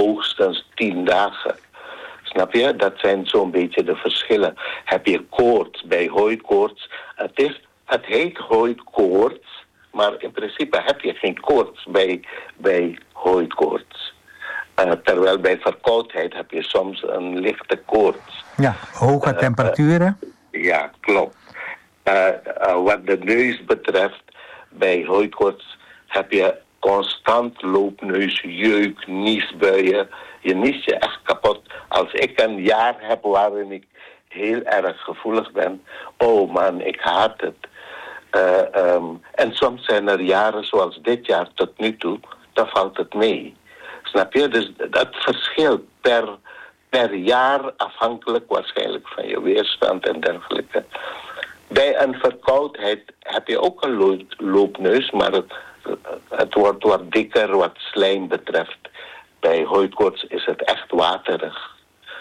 hoogstens 10 dagen. Snap je? Dat zijn zo'n beetje de verschillen. Heb je koorts bij hooikoorts? Het heet hooikoorts, maar in principe heb je geen koorts bij hooikoorts. Terwijl bij verkoudheid heb je soms een lichte koorts. Ja, hoge temperaturen. Ja, klopt. Wat de neus betreft, bij hooikoorts heb je constant loopneus, jeuk, niesbuien. Je niest je echt kapot. Als ik een jaar heb waarin ik heel erg gevoelig ben, oh man, ik haat het. En soms zijn er jaren zoals dit jaar tot nu toe, dan valt het mee. Snap je? Dus dat verschilt per jaar afhankelijk waarschijnlijk van je weerstand en dergelijke. Bij een verkoudheid heb je ook een loopneus, maar het wordt wat dikker wat slijm betreft. Bij hooikoorts is het echt waterig.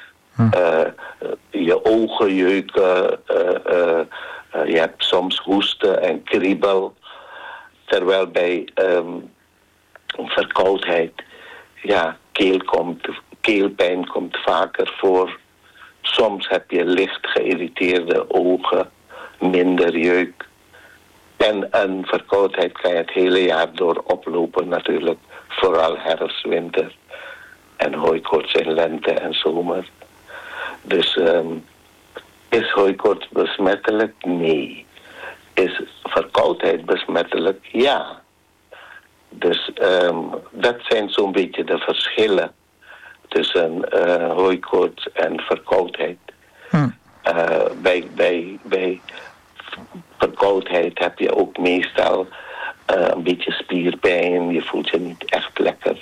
Je ogen jeuken, je hebt soms hoesten en kriebel. Terwijl bij verkoudheid, ja, keelpijn komt vaker voor. Soms heb je licht geïrriteerde ogen, minder jeuk. En een verkoudheid kan je het hele jaar door oplopen natuurlijk. Vooral herfst, winter. En hooikoorts in lente en zomer. Dus is hooikoorts besmettelijk? Nee. Is verkoudheid besmettelijk? Ja. Dus dat zijn zo'n beetje de verschillen tussen hooikoorts en verkoudheid. Bij verkoudheid heb je ook meestal een beetje spierpijn. Je voelt je niet echt lekker.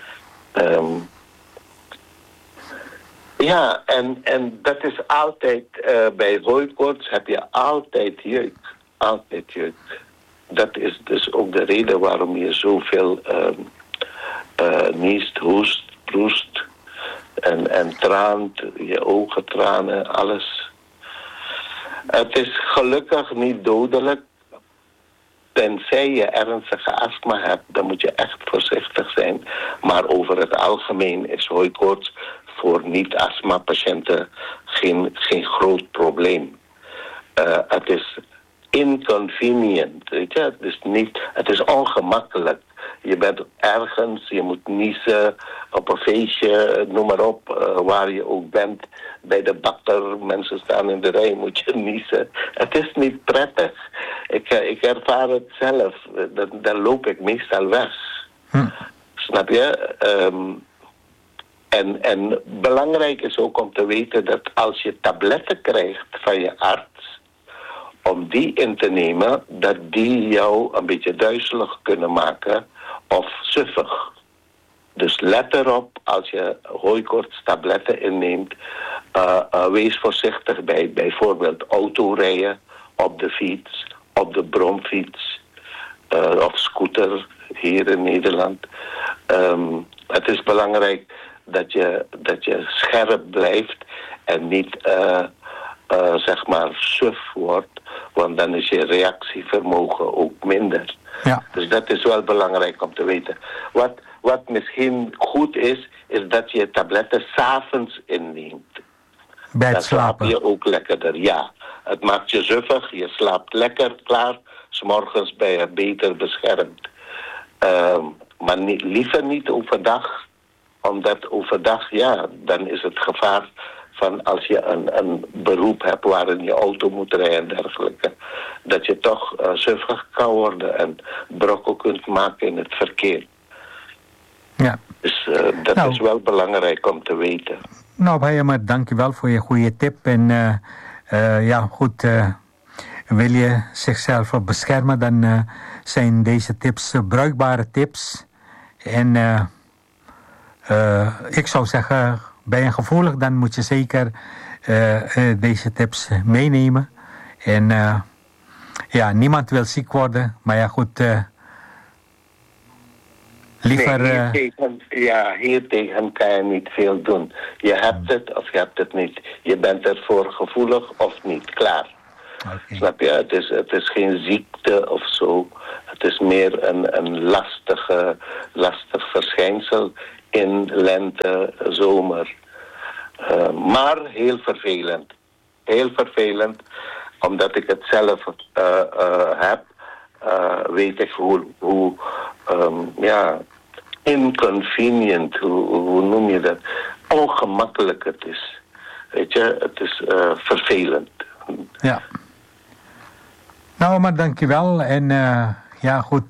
Ja, en dat is altijd, bij hooikoorts heb je altijd jeuk. Altijd jeuk. Dat is dus ook de reden waarom je zoveel niest, hoest, proest en traant, je ogen tranen, alles. Het is gelukkig niet dodelijk. Tenzij je ernstige astma hebt, dan moet je echt voorzichtig zijn. Maar over het algemeen is hooikoorts voor niet-astma-patiënten geen groot probleem. Het is inconvenient, weet je. Het is ongemakkelijk. Je bent ergens, je moet niezen, op een feestje, noem maar op, waar je ook bent. Bij de bakker, mensen staan in de rij, moet je niezen. Het is niet prettig. Ik ervaar het zelf. Dan loop ik meestal weg. Snap je? En belangrijk is ook om te weten dat als je tabletten krijgt van je arts, om die in te nemen, dat die jou een beetje duizelig kunnen maken of suffig. Dus let erop, als je hooikoorts tabletten inneemt, wees voorzichtig bij bijvoorbeeld autorijden, op de fiets, op de bromfiets of scooter hier in Nederland. Het is belangrijk dat je scherp blijft en niet zeg maar suf wordt, want dan is je reactievermogen ook minder. Ja. Dus dat is wel belangrijk om te weten. Wat misschien goed is dat je tabletten 's avonds inneemt. Bij het dan slaap slapen. je ook lekkerder, ja. Het maakt je suffig, je slaapt lekker, klaar. 's Morgens ben je beter beschermd. Maar liever niet overdag. Omdat overdag, ja, dan is het gevaar van als je een beroep hebt waarin je auto moet rijden en dergelijke, dat je toch suffig kan worden en brokken kunt maken in het verkeer. Ja. Dus dat is wel belangrijk om te weten. Nou, Bayer, dank je wel voor je goede tip. En ja, goed, wil je zichzelf beschermen, dan zijn deze tips bruikbare tips. En ik zou zeggen, ben je gevoelig, dan moet je zeker deze tips meenemen. En ja, niemand wil ziek worden, maar ja, goed, liever... Nee, hiertegen kan je niet veel doen. Je hebt het of je hebt het niet. Je bent ervoor gevoelig of niet, klaar. Okay. Snap je? Het is geen ziekte of zo. Het is meer een lastig verschijnsel in lente, zomer. Maar heel vervelend. Heel vervelend, omdat ik het zelf heb, weet ik hoe inconvenient, hoe noem je dat, ongemakkelijk het is. Weet je, het is vervelend. Ja. Nou, maar dankjewel. En ja, goed.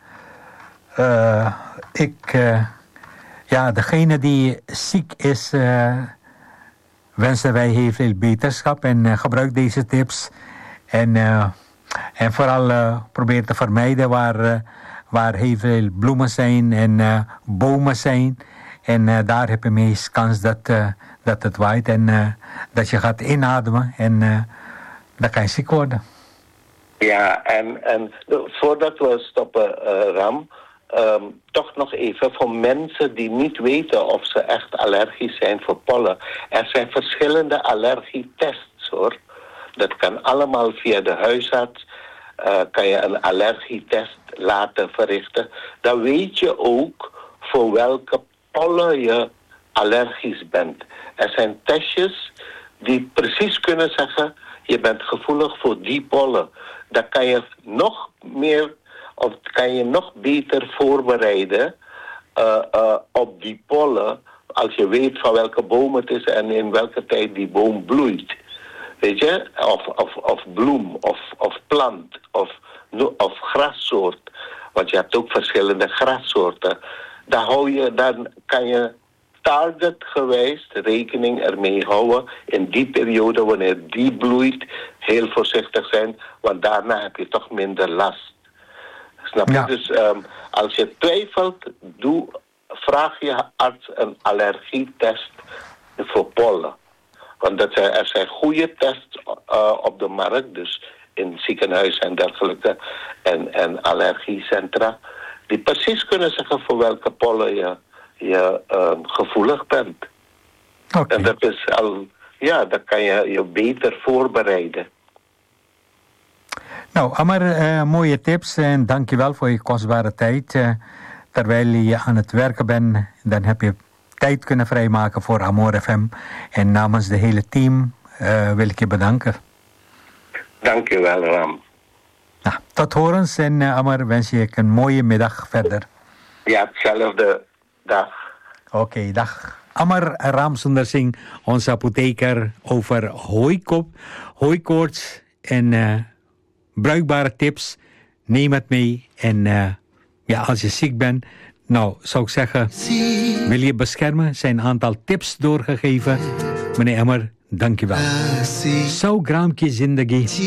Degene die ziek is, wensen wij heel veel beterschap en gebruik deze tips. En vooral probeer te vermijden waar heel veel bloemen zijn en bomen zijn. En daar heb je meest kans dat het waait en dat je gaat inademen en dan kan je ziek worden. Ja, en voordat we stoppen, Ram, toch nog even voor mensen die niet weten of ze echt allergisch zijn voor pollen. Er zijn verschillende allergietests, hoor. Dat kan allemaal via de huisarts. Kan je een allergietest laten verrichten. Dan weet je ook voor welke pollen je allergisch bent. Er zijn testjes die precies kunnen zeggen, je bent gevoelig voor die pollen. Dan kan je nog meer, of kan je nog beter voorbereiden op die pollen, als je weet van welke boom het is en in welke tijd die boom bloeit. Weet je? Of bloem, of plant, of grassoort. Want je hebt ook verschillende grassoorten. Dan kan je targetgewijs rekening ermee houden in die periode wanneer die bloeit. Heel voorzichtig zijn, want daarna heb je toch minder last. Snap je? Ja. Dus als je twijfelt, vraag je arts een allergietest voor pollen. Want er zijn goede tests op de markt, dus in ziekenhuizen en dergelijke, en allergiecentra, die precies kunnen zeggen voor welke pollen je gevoelig bent. Okay. En dat is dan kan je beter voorbereiden. Nou, Amar, mooie tips en dankjewel voor je kostbare tijd. Terwijl je aan het werken bent, dan heb je tijd kunnen vrijmaken voor Amor FM. En namens de hele team wil ik je bedanken. Dankjewel, Ram. Nou, tot horens en Amar, wens je een mooie middag verder. Ja, hetzelfde. Dag. Oké, dag. Amar Ramsundar Singh, onze apotheker, over hooikoorts en bruikbare tips. Neem het mee en als je ziek bent, nou, zou ik zeggen, wil je beschermen? Zijn een aantal tips doorgegeven. Meneer Amar, dankjewel. Zo gram ki zindagi.